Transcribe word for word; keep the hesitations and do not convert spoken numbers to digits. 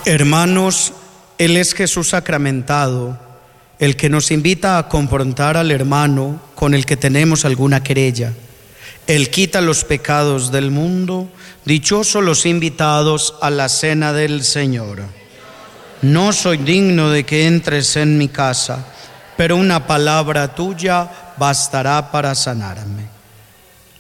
Hermanos, Él es Jesús sacramentado, el que nos invita a confrontar al hermano con el que tenemos alguna querella. Él quita los pecados del mundo. Dichosos los invitados a la cena del Señor. No soy digno de que entres en mi casa, pero una palabra tuya bastará para sanarme.